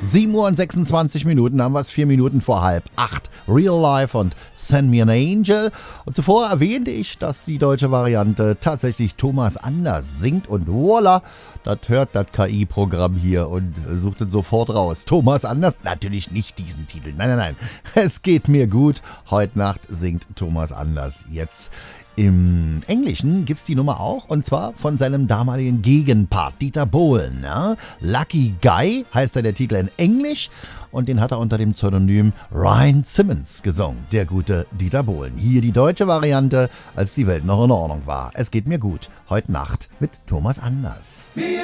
7 Uhr und 26 Minuten haben wir es, 4 Minuten vor 7:30. Real Life und Send Me an Angel. Und zuvor erwähnte ich, dass die deutsche Variante tatsächlich Thomas Anders singt und voila, das hört das KI-Programm hier und sucht es sofort raus. Thomas Anders, natürlich nicht diesen Titel. Nein. Es geht mir gut. Heute Nacht singt Thomas Anders jetzt. Im Englischen gibt's die Nummer auch, und zwar von seinem damaligen Gegenpart Dieter Bohlen. Ja? Lucky Guy heißt der Titel in Englisch, und den hat er unter dem Pseudonym Ryan Simmons gesungen, der gute Dieter Bohlen. Hier die deutsche Variante, als die Welt noch in Ordnung war. Es geht mir gut, heute Nacht mit Thomas Anders.